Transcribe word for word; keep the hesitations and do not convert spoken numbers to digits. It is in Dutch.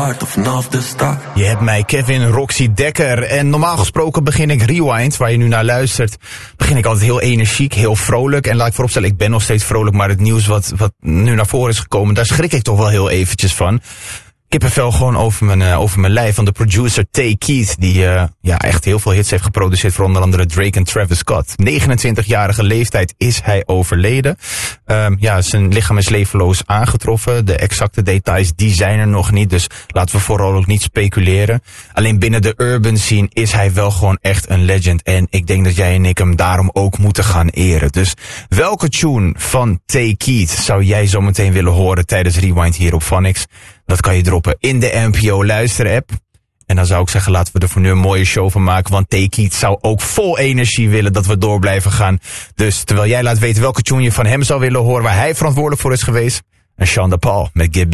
start of vanaf de start. Je hebt mij Kevin Roxy Dekker. En normaal gesproken begin ik Rewind, waar je nu naar luistert. Begin ik altijd heel energiek, heel vrolijk. En laat ik vooropstellen, ik ben nog steeds vrolijk. Maar het nieuws wat, wat nu naar voren is gekomen, daar schrik ik toch wel heel eventjes van. Kippenvel gewoon over mijn, uh, over mijn lijf van de producer Tay Keith. Die uh, ja, echt heel veel hits heeft geproduceerd voor onder andere Drake en Travis Scott. negenentwintigjarige leeftijd is hij overleden. Um, ja, zijn lichaam is levenloos aangetroffen. De exacte details die zijn er nog niet. Dus laten we vooral ook niet speculeren. Alleen binnen de urban scene is hij wel gewoon echt een legend. En ik denk dat jij en ik hem daarom ook moeten gaan eren. Dus welke tune van Tay Keith zou jij zo meteen willen horen tijdens Rewind hier op Phonics? Dat kan je droppen in de N P O luisterapp. En dan zou ik zeggen, laten we er voor nu een mooie show van maken. Want Tay Keith zou ook vol energie willen dat we door blijven gaan. Dus terwijl jij laat weten welke tune je van hem zou willen horen, waar hij verantwoordelijk voor is geweest. En Sean da Paul met Get